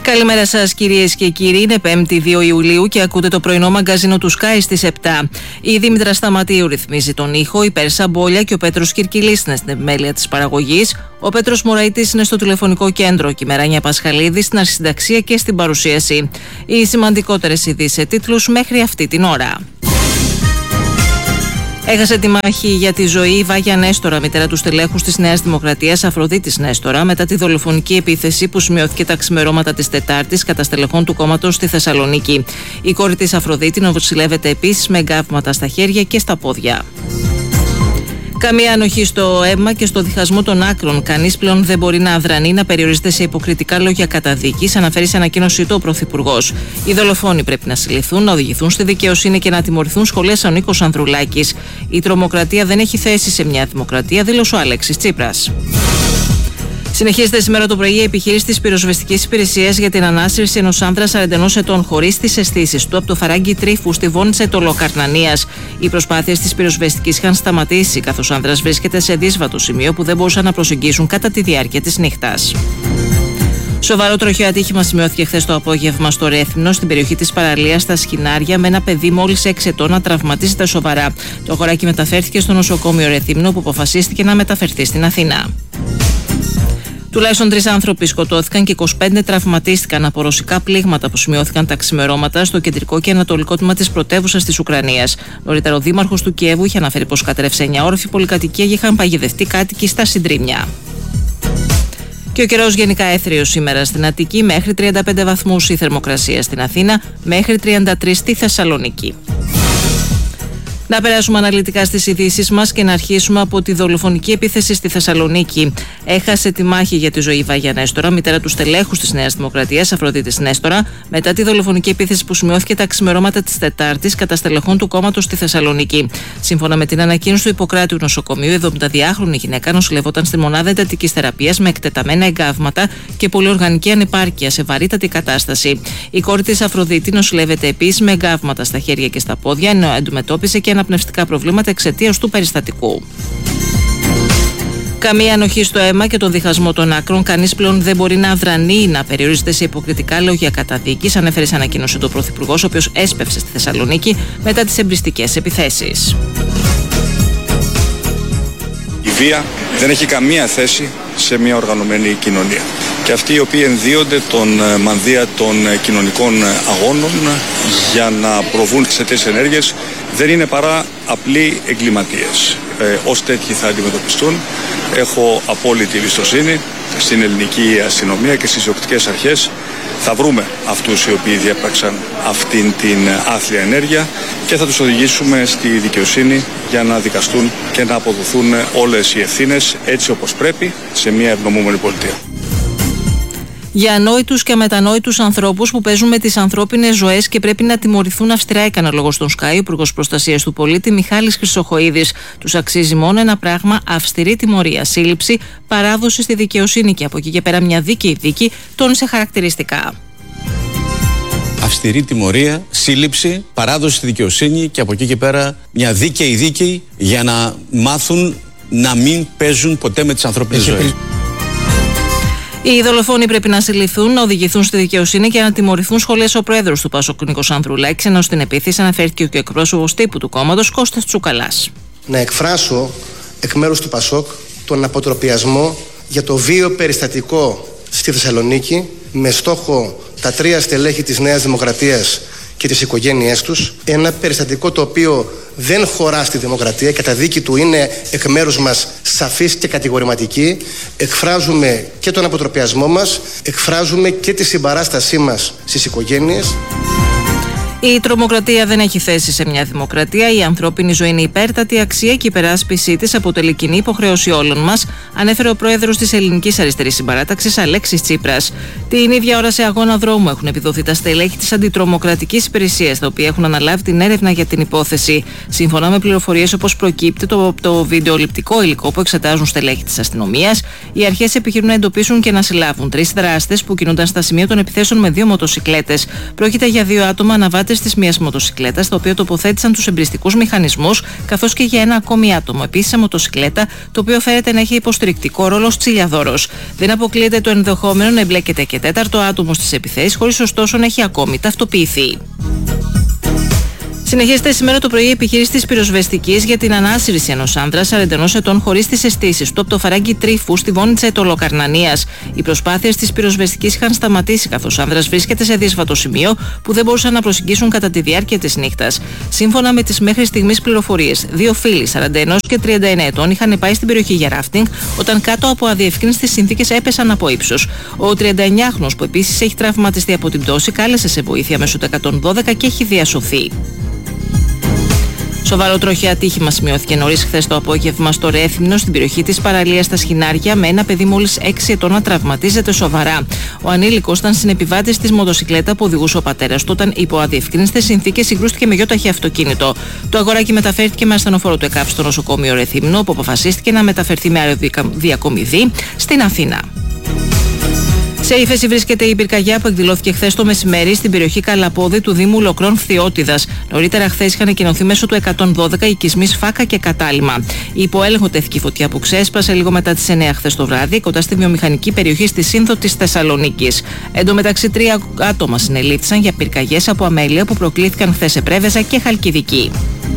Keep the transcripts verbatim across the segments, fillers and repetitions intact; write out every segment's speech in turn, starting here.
Καλημέρα σας κυρίες και κύριοι, είναι πέμπτη δύο Ιουλίου και ακούτε το πρωινό μαγκαζίνο του Sky στις επτά. Η Δήμητρα Σταματίου ρυθμίζει τον ήχο, η Πέρσα Μπόλια και ο Πέτρος Κυρκυλής είναι στην επιμέλεια της παραγωγής, ο Πέτρος Μωραϊτής είναι στο τηλεφωνικό κέντρο και η Μεράνια Πασχαλίδη στην αρχισυνταξία και στην παρουσίαση. Οι σημαντικότερες ειδήσεις σε τίτλους μέχρι αυτή την ώρα. Έχασε τη μάχη για τη ζωή η Βάγια Νέστορα, μητέρα του στελέχους της Νέας Δημοκρατίας Αφροδίτης Νέστορα, μετά τη δολοφονική επίθεση που σημειώθηκε τα ξημερώματα της Τετάρτης κατά στελεχών του κόμματος στη Θεσσαλονίκη. Η κόρη της Αφροδίτη νοσηλεύεται επίσης με εγκάβματα στα χέρια και στα πόδια. Καμία ανοχή στο αίμα και στο διχασμό των άκρων. Κανείς πλέον δεν μπορεί να αδρανεί, να περιορίζεται σε υποκριτικά λόγια καταδίκης, αναφέρει σε ανακοίνωσή του ο Πρωθυπουργός. Οι δολοφόνοι πρέπει να συλληφθούν, να οδηγηθούν στη δικαιοσύνη και να τιμωρηθούν, σχολίασε ο Νίκος Ανδρουλάκης. Η τρομοκρατία δεν έχει θέση σε μια δημοκρατία, δήλωσε ο Αλέξης Τσίπρας. Συνεχίζεται σήμερα το πρωί η επιχείρηση της πυροσβεστικής υπηρεσίας για την ανάσυρση ενός άνδρα σαράντα ενός ετών χωρίς τις αισθήσεις του από το φαράγγι Τρίφου στη Βόνιτσα Αιτωλοκαρνανίας. Οι προσπάθειες της πυροσβεστικής είχαν σταματήσει, καθώς ο άνδρας βρίσκεται σε δύσβατο σημείο που δεν μπορούσαν να προσεγγίσουν κατά τη διάρκεια της νύχτας. Σοβαρό τροχαίο ατύχημα σημειώθηκε χθες το απόγευμα στο Ρέθυμνο, στην περιοχή της παραλίας στα Σχοινάρια, με ένα παιδί μόλις έξι ετών να τραυματίζεται σοβαρά. Το αγοράκι μεταφέρθηκε στο νοσοκομείο Ρέθυμνο, που αποφασίστηκε να μεταφερθεί στην Αθήνα. Τουλάχιστον τρεις άνθρωποι σκοτώθηκαν και είκοσι πέντε τραυματίστηκαν από ρωσικά πλήγματα που σημειώθηκαν τα ξημερώματα στο κεντρικό και ανατολικό τμήμα της πρωτεύουσας της Ουκρανίας. Νωρίτερα, ο δήμαρχος του Κιέβου είχε αναφέρει πως κατέρευσε εννιά όροφη πολυκατοικία και είχαν παγιδευτεί κάτοικοι στα συντρίμμια. Και ο καιρός γενικά έθριος σήμερα στην Αττική, μέχρι τριάντα πέντε βαθμούς η θερμοκρασία στην Αθήνα, μέχρι τριάντα τρεις στη Θεσσαλονίκη. Να περάσουμε αναλυτικά στις ειδήσεις μας και να αρχίσουμε από τη δολοφονική επίθεση στη Θεσσαλονίκη. Έχασε τη μάχη για τη ζωή η Βάγια Νέστορα, μητέρα του στελέχους της Νέας Δημοκρατίας Αφροδίτης Νέστορα, μετά τη δολοφονική επίθεση που σημειώθηκε τα ξημερώματα της Τετάρτης κατά στελεχών του κόμματος στη Θεσσαλονίκη. Σύμφωνα με την ανακοίνωση του Ιπποκράτειου Νοσοκομείου, η εβδομηνταδυάχρονη γυναίκα νοσηλευόταν στη μονάδα εντατικής θεραπείας με εκτεταμένα εγκάβματα και πολυοργανική ανυπάρκεια σε βαρύτατη κατάσταση. Η κόρη της Αφροδίτη νοσηλεύεται επίσης με εγκάβματα στα χέρια και στα πόδια, ενώ αντιμετώπισε και αναπνευστικά προβλήματα εξαιτίας του περιστατικού. Καμία ανοχή στο αίμα και τον διχασμό των άκρων. Κανείς πλέον δεν μπορεί να αδρανεί, να περιορίζεται σε υποκριτικά λόγια καταδίκης, ανέφερε σε ανακοίνωση του Πρωθυπουργός, ο οποίος έσπευσε στη Θεσσαλονίκη μετά τις εμπριστικές επιθέσεις. Η βία δεν έχει καμία θέση σε μια οργανωμένη κοινωνία. Και αυτοί οι οποίοι ενδύονται τον μανδύα των κοινωνικών αγώνων για να προβούν σε τέτοιες ενέργειες δεν είναι παρά απλοί εγκληματίες. Ε, ως τέτοιοι θα αντιμετωπιστούν. Έχω απόλυτη εμπιστοσύνη στην ελληνική αστυνομία και στις διοκτικές αρχές. Θα βρούμε αυτούς οι οποίοι διέπραξαν αυτήν την άθλια ενέργεια και θα τους οδηγήσουμε στη δικαιοσύνη για να δικαστούν και να αποδοθούν όλες οι ευθύνες έτσι όπως πρέπει σε μια ευνομούμενη πολιτεία. Για ανόητους και αμετανόητους ανθρώπους που παίζουν με τις ανθρώπινες ζωές και πρέπει να τιμωρηθούν αυστηρά, έκανε ο λόγος στον Sky ο Υπουργός Προστασίας του Πολίτη Μιχάλης Χρυσοχοΐδης. Τους αξίζει μόνο ένα πράγμα: αυστηρή τιμωρία, σύλληψη, παράδοση στη δικαιοσύνη και από εκεί και πέρα μια δίκαιη δίκη, τόνισε χαρακτηριστικά. Αυστηρή τιμωρία, σύλληψη, παράδοση στη δικαιοσύνη και από εκεί και πέρα μια δίκαιη δίκη για να μάθουν να μην παίζουν ποτέ με τις ανθρώπινες ζωές. Οι δολοφόνοι πρέπει να συλληφθούν, να οδηγηθούν στη δικαιοσύνη και να τιμωρηθούν, σχολίασε ο πρόεδρος του Πασόκ Νίκος Ανδρουλάκης, ενώ στην επίθεση αναφέρθηκε και ο εκπρόσωπος τύπου του κόμματος Κώστας Τσουκαλάς. Να εκφράσω εκ μέρους του Πασόκ τον αποτροπιασμό για το βίαιο περιστατικό στη Θεσσαλονίκη με στόχο τα τρία στελέχη της Νέας Δημοκρατίας και τις οικογένειές τους. Ένα περιστατικό το οποίο δεν χωρά στη δημοκρατία. Η καταδίκη του είναι εκ μέρους μας σαφής και κατηγορηματική. Εκφράζουμε και τον αποτροπιασμό μας, εκφράζουμε και τη συμπαράστασή μας στις οικογένειες. Η τρομοκρατία δεν έχει θέση σε μια δημοκρατία. Η ανθρώπινη ζωή είναι υπέρτατη αξία και η υπεράσπιση της αποτελεί κοινή υποχρέωση όλων μας, ανέφερε ο πρόεδρος της Ελληνικής Αριστερής Συμπαράταξης Αλέξης Τσίπρας. Την ίδια ώρα σε αγώνα δρόμου έχουν επιδοθεί τα στελέχη της αντιτρομοκρατικής υπηρεσίας, τα οποία έχουν αναλάβει την έρευνα για την υπόθεση. Σύμφωνα με πληροφορίες όπως προκύπτει το, το βιντεοληπτικό υλικό που εξετάζουν στελέχη της αστυνομίας, οι αρχές επιχειρούν να εντοπίσουν και να συλλάβουν τρεις δράστες που κινούνταν στα σημεία των επιθέσεων με δύο μοτοσικλέτες. Πρόκειται για δύο άτομα αναβάτες επιβάτες της μίας μοτοσυκλέτας, το οποίο τοποθέτησαν τους εμπριστικούς μηχανισμούς, καθώς και για ένα ακόμη άτομο, επίσης σε μοτοσυκλέτα, το οποίο φέρεται να έχει υποστηρικτικό ρόλο ως τσιλιαδόρος. Δεν αποκλείεται το ενδεχόμενο να εμπλέκεται και τέταρτο άτομο στις επιθέσεις, χωρίς ωστόσο να έχει ακόμη ταυτοποιηθεί. Συνεχίζεται σήμερα το πρωί η επιχείρηση της πυροσβεστικής για την ανάσυρση ενός άνδρα σαράντα ενός ετών χωρίς τις αισθήσεις του από το φαράγγι Τρίφου στη Βόνιτσα Αιτωλοκαρνανίας. Οι προσπάθειες της πυροσβεστικής είχαν σταματήσει, καθώς ο άνδρας βρίσκεται σε δύσβατο σημείο που δεν μπορούσαν να προσεγγίσουν κατά τη διάρκεια της νύχτας. Σύμφωνα με τις μέχρι στιγμής πληροφορίες, δύο φίλοι σαράντα ενός και τριάντα εννέα ετών είχαν πάει στην περιοχή για ράφτινγκ όταν κάτω από αδιευκρίνηστες συνθήκες έπεσαν από ύψος. Ο τριανταεννιάχρονος, που επίσης έχει τραυματιστεί από την πτώση, κάλεσε σε βοήθεια μέσω του εκατόν δώδεκα και έχει διασωθεί. Σοβαρό τροχαίο ατύχημα σημειώθηκε νωρίς χθες το απόγευμα στο Ρέθυμνο, στην περιοχή της παραλίας στα Σχοινάρια, με ένα παιδί μόλις έξι ετών να τραυματίζεται σοβαρά. Ο ανήλικος ήταν συνεπιβάτης της μοτοσυκλέτα που οδηγούσε ο πατέρας του, όταν υπό αδιευκρίνηστες συνθήκες συγκρούστηκε με γιοταχή αυτοκίνητο. Το αγοράκι μεταφέρθηκε με ασθενοφόρο του ΕΚΑΠ στο νοσοκομείο Ρεθύμνο, όπου αποφασίστηκε να μεταφερθεί με αεροδιακομιδή στην Αθήνα. Σε ύφεση βρίσκεται η πυρκαγιά που εκδηλώθηκε χθες το μεσημέρι στην περιοχή Καλαπόδη του Δήμου Λοκρών Φθιώτιδας. Νωρίτερα χθες είχαν εκκοινωθεί μέσω του εκατόν δώδεκα οικισμοί Σφάκα και Κατάλημα. Η υποέλεγχο τέθηκε η φωτιά που ξέσπασε λίγο μετά τις εννέα χθες το βράδυ, κοντά στη βιομηχανική περιοχή στη Σύνθο της Θεσσαλονίκης. Εν τω μεταξύ, τρία άτομα συνελήφθησαν για πυρκαγιές από αμέλεια που προκλήθηκαν χθες σε Πρέβεζα και Χαλκιδική.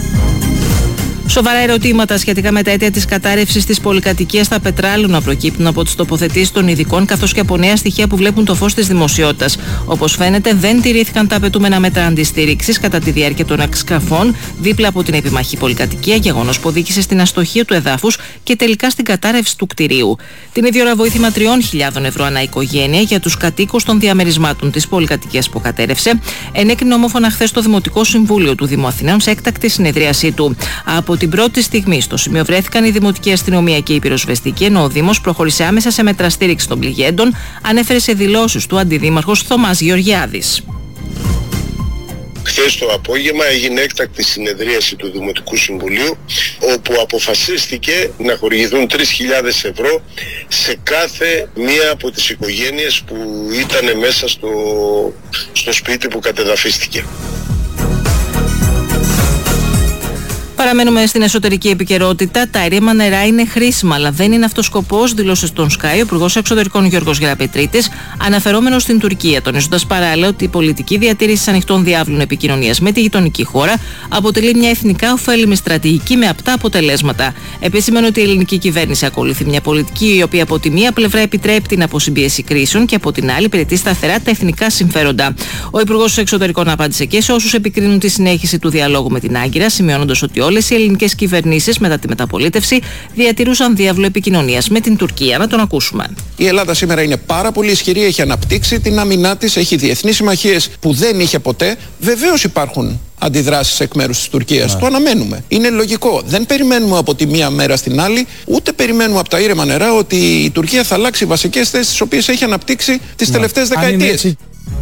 Σοβαρά ερωτήματα σχετικά με τα αίτια της κατάρρευσης της πολυκατοικίας στα Πετράλωνα προκύπτουν από τις τοποθετήσεις των ειδικών, καθώς και από νέα στοιχεία που βλέπουν το φως της δημοσιότητας. Όπως φαίνεται, δεν τηρήθηκαν τα απαιτούμενα μέτρα αντιστήριξης κατά τη διάρκεια των εξκαφών δίπλα από την επιμαχή πολυκατοικία, γεγονός που οδήγησε στην αστοχία του εδάφους και τελικά στην κατάρρευση του κτηρίου. Την ίδια ώρα, βοήθημα τριών χιλιάδων ευρώ ανά οικογένεια για τους κατοίκους των διαμερισμάτων της πολυκατοικίας που κατέρευσε, ενέκρινε ομόφωνα χθες το Δημοτικό Συμβούλιο του Δήμου Αθηναίων σε έκτακτη συνεδρίασή του. Από την πρώτη στιγμή στο σημείο βρέθηκαν η Δημοτική Αστυνομία και η Πυροσβεστική, ενώ ο Δήμος προχώρησε άμεσα σε μέτρα στήριξη των πληγέντων, ανέφερε σε δηλώσεις του Αντιδήμαρχος Θωμάς Γεωργιάδης. Χθες το απόγευμα έγινε έκτακτη συνεδρίαση του Δημοτικού Συμβουλίου, όπου αποφασίστηκε να χορηγηθούν τρεις χιλιάδες ευρώ σε κάθε μία από τις οικογένειες που ήταν μέσα στο, στο σπίτι που κατεδαφίστηκε. Παραμένουμε στην εσωτερική επικαιρότητα. Τα ήρεμα νερά είναι χρήσιμα, αλλά δεν είναι αυτός σκοπός, δήλωσε στον Sky ο Υπουργός Εξωτερικών Γιώργος Γεραπετρίτης, αναφερόμενος στην Τουρκία, τονίζοντας παράλληλα ότι η πολιτική διατήρηση ανοιχτών διάβλων επικοινωνίας με τη γειτονική χώρα αποτελεί μια εθνικά ωφέλιμη στρατηγική με απτά αποτελέσματα. Επισημαίνει ότι η ελληνική κυβέρνηση ακολουθεί μια πολιτική η οποία από τη μία πλευρά επιτρέπει την αποσυμπίεση κρίσεων και από την άλλη υπηρετεί σταθερά τα εθνικά συμφέροντα. Ο Υπουργός Εξωτερικών απάντησε και σε όσους επικρίνουν τη συνέχιση του διαλόγου με την Άγκυρα, σημειώνοντας ότι όλες οι ελληνικές κυβερνήσεις μετά τη μεταπολίτευση διατηρούσαν διάβλο επικοινωνίας με την Τουρκία. Να τον ακούσουμε. Η Ελλάδα σήμερα είναι πάρα πολύ ισχυρή, έχει αναπτύξει την άμυνά της, έχει διεθνείς συμμαχίες που δεν είχε ποτέ. Βεβαίως υπάρχουν αντιδράσεις εκ μέρους της Τουρκίας. Yeah. Το αναμένουμε. Είναι λογικό. Δεν περιμένουμε από τη μία μέρα στην άλλη, ούτε περιμένουμε από τα ήρεμα νερά ότι η Τουρκία θα αλλάξει βασικές θέσεις τις οποίες έχει αναπτύξει τις yeah. τελευταίες δεκαετίες.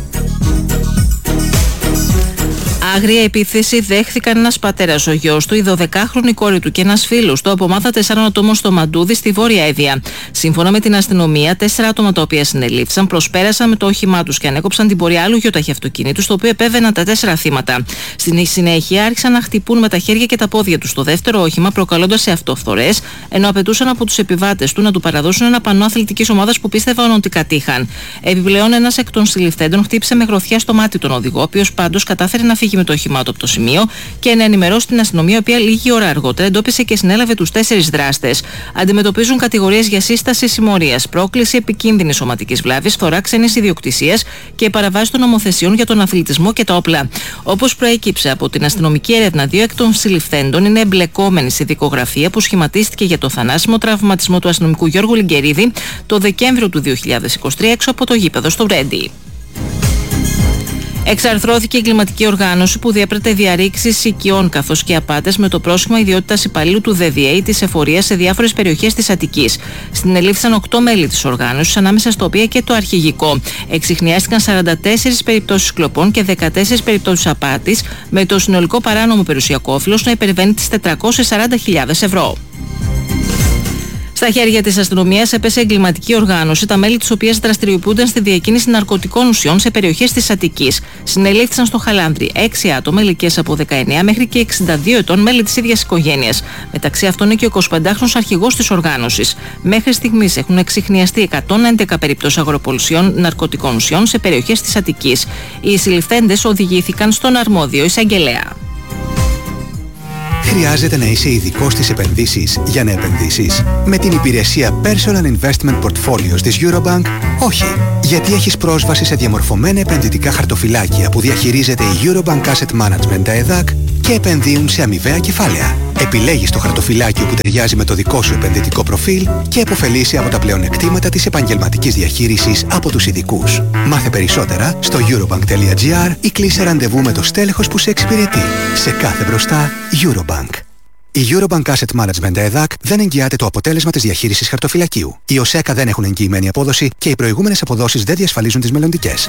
Άγρια επίθεση δέχθηκαν ένας πατέρας, ο γιος του, η δωδεκάχρονη κόρη του και ένας φίλος του από ομάδα τεσσάρων ατόμων στο Μαντούδι στη Βόρεια Εύβοια. Σύμφωνα με την αστυνομία, τέσσερα άτομα τα οποία συνελήφθησαν προσπέρασαν με το όχημά τους και ανέκοψαν την πορεία άλλου γιοταχή αυτοκίνητου, στο οποίο επέβαιναν τα τέσσερα θύματα. Στην συνέχεια άρχισαν να χτυπούν με τα χέρια και τα πόδια τους το δεύτερο όχημα, προκαλώντας σε αυτό φθορές, ενώ απαιτούσαν από τους επιβάτες του να του παραδώσουν ένα πανό αθλητικής ομάδας που πίστευαν ότι κατήχαν. Επιπλέον, ένας εκ των συλληφθέντων χτύπησε με γροθιά στο μάτι τον οδηγό, ο οποίος πάντως κατάφερε να φύγει με το όχημά του από το σημείο και να ενημερώσει την αστυνομία, η οποία λίγη ώρα αργότερα εντόπισε και συνέλαβε τους τέσσερις δράστες. Αντιμετωπίζουν κατηγορίες για σύσταση συμμορίας, πρόκληση επικίνδυνης σωματικής βλάβης, φθορά ξένης ιδιοκτησίας και παραβάση των νομοθεσιών για τον αθλητισμό και τα όπλα. Όπως προέκυψε από την αστυνομική έρευνα, δύο εκ των συλληφθέντων είναι εμπλεκόμενοι στη δικογραφία που σχηματίστηκε για το θανάσιμο τραυματισμό του αστυνομικού Γιώργου Λιγκερίδη το Δεκέμβριο του δύο χιλιάδες είκοσι τρία έξω από το γήπεδο στο Βρέντι. Εξαρθρώθηκε η εγκληματική οργάνωση που διέπρατε διαρρήξεις οικειών καθώς και απάτες με το πρόσχημα ιδιότητας υπαλλήλου του ΔΕΔΙΕΙ της εφορίας σε διάφορες περιοχές της Αττικής. Συνελήφθησαν οκτώ μέλη της οργάνωσης, ανάμεσα στα οποία και το αρχηγικό. Εξιχνιάστηκαν σαράντα τέσσερις περιπτώσεις κλοπών και δεκατέσσερις περιπτώσεις απάτης, με το συνολικό παράνομο περιουσιακό όφελος να υπερβαίνει τις τετρακόσιες σαράντα χιλιάδες ευρώ. Στα χέρια της αστυνομίας έπεσε εγκληματική οργάνωση, τα μέλη της οποίας δραστηριοποιούνταν στη διακίνηση ναρκωτικών ουσιών σε περιοχές της Αττικής. Συνελήφθησαν στο Χαλάνδρι έξι άτομα ηλικίας από δεκαεννέα μέχρι και εξήντα δύο ετών, μέλη της ίδιας οικογένειας. Μεταξύ αυτών είναι και ο εικοσιπεντάχρονος αρχηγός της οργάνωσης. Μέχρι στιγμής έχουν εξιχνιαστεί εκατόν έντεκα περιπτώσεις αγοροπολισιών ναρκωτικών ουσιών σε περιοχές της Αττικής. Οι συλληφθέντες οδηγήθηκαν στον αρμόδιο εισαγγελέα. Χρειάζεται να είσαι ειδικός στις επενδύσεις για να επενδύσεις? Με την υπηρεσία Personal Investment Portfolios της Eurobank, όχι. Γιατί έχεις πρόσβαση σε διαμορφωμένα επενδυτικά χαρτοφυλάκια που διαχειρίζεται η Eurobank Asset Management, τα ΕΔΑΚ, και επενδύουν σε αμοιβαία κεφάλαια. Επιλέγεις το χαρτοφυλάκιο που ταιριάζει με το δικό σου επενδυτικό προφίλ και επωφελείσαι από τα πλεονεκτήματα της επαγγελματικής διαχείρισης από τους ειδικούς. Μάθε περισσότερα στο eurobank.gr ή κλείσε ραντεβού με το στέλεχος που σε εξυπηρετεί. Σε κάθε μπροστά, Eurobank. Η Eurobank Asset Management ΕΔΑΚ δεν εγγυάται το αποτέλεσμα της διαχείρισης χαρτοφυλακίου. Οι ΟΣΕΚΑ δεν έχουν εγγυημένη απόδοση και οι προηγούμενες αποδόσεις δεν διασφαλίζουν τις μελλοντικές.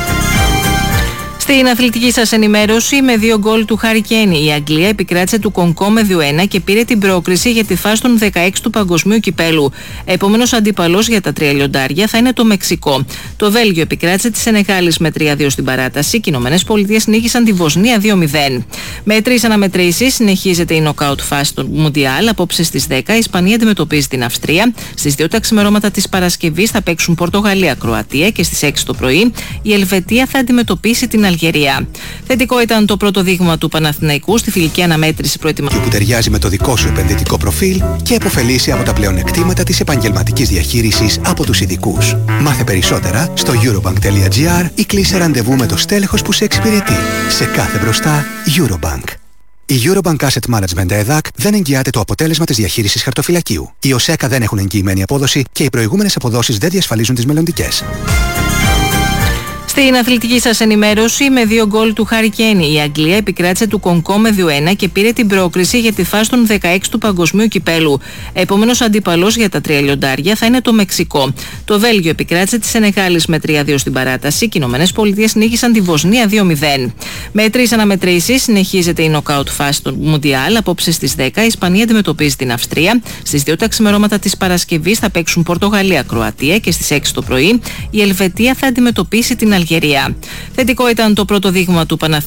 Στην αθλητική σας ενημέρωση, με δύο γκολ του Χάρι Κέιν, η Αγγλία επικράτησε του Κονγκό με δύο ένα και πήρε την πρόκριση για τη φάση των δεκαέξι του Παγκοσμίου Κυπέλου. Επόμενος αντίπαλος για τα τρία λιοντάρια θα είναι το Μεξικό. Το Βέλγιο επικράτησε τη Σενεγάλη με τρία δύο στην παράταση και οι Ηνωμένες Πολιτείες νίκησαν τη Βοσνία δύο μηδέν. Με τρεις αναμετρήσεις συνεχίζεται η νοκάουτ φάση του Μουντιάλ. Απόψε στις δέκα η Ισπανία αντιμετωπίζει την Αυστρία. Στις δύο τα ξημερώματα της Παρασκευής θα παίξουν Πορτογαλία-Κροατία και στις έξι το πρωί η Ελβετία θα αντιμετωπίσει την Αλγερία. Θετικό ήταν το πρώτο δείγμα του Παναθηναϊκού στη φιλική αναμέτρηση προετοιμασίας που ταιριάζει με το δικό σου επενδυτικό προφίλ και επωφελείσαι από τα πλεονεκτήματα της επαγγελματικής διαχείρισης από τους ειδικούς. Μάθε περισσότερα στο eurobank.gr ή κλείσε ραντεβού με το στέλεχος που σε εξυπηρετεί. Σε κάθε μπροστά, Eurobank. Η Eurobank Asset Management ΕΔΑΚ δεν εγγυάται το αποτέλεσμα της διαχείρισης χαρτοφυλακίου. Οι ΟΣΕΚΑ δεν έχουν εγγυημένη απόδοση και οι προηγούμενες αποδόσεις δεν διασφαλίζουν τις μελλοντικές. Στην αθλητική σας ενημέρωση, με δύο γκολ του Χάρι Κέιν, η Αγγλία επικράτησε του Κονγκό με δύο ένα και πήρε την πρόκριση για τη φάση των δεκαέξι του Παγκοσμίου Κυπέλου. Επόμενος αντίπαλος για τα τρία λιοντάρια θα είναι το Μεξικό. Το Βέλγιο επικράτησε τη Σενεγάλη με τρία δύο στην παράταση και οι Ηνωμένες Πολιτείες νίκησαν τη Βοσνία δύο μηδέn. Με τρεις αναμετρήσεις συνεχίζεται η νοκάουτ φάση του Μουντιάλ. Απόψε στις δέκα η Ισπανία αντιμετωπίζει την Αυστρία. Στις δύο τα ξημερώματα της Παρασκευής θα παίξουν Πορτογαλία-Κροατία και στις έξι το πρωί η Ελβετία θα αντιμετωπίσει την Αλγερία. Θετικό ήταν το πρώτο δείγμα του Παναθηναϊκού